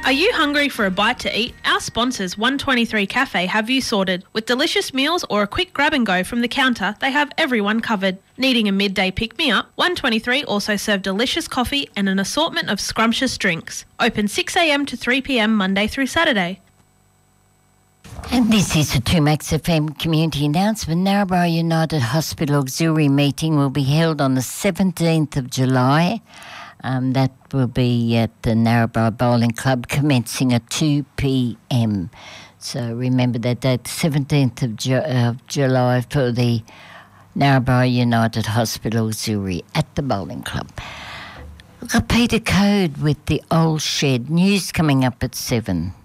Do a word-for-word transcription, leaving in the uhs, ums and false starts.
Are you hungry for a bite to eat? Our sponsors, one twenty-three Cafe, have you sorted. With delicious meals or a quick grab and go from the counter, they have everyone covered. Needing a midday pick-me-up? one twenty-three also serve delicious coffee and an assortment of scrumptious drinks. Open six a m to three p m Monday through Saturday. And this is a two Max F M community announcement. Narrabri United Hospital Auxiliary meeting will be held on the seventeenth of July. Um, that will be at the Narrabri Bowling Club commencing at two p m. So remember that date, seventeenth of Ju- uh, July for the Narrabri United Hospital Auxiliary at the Bowling Club. Look, Peter Code with the Old Shed. News coming up at seven.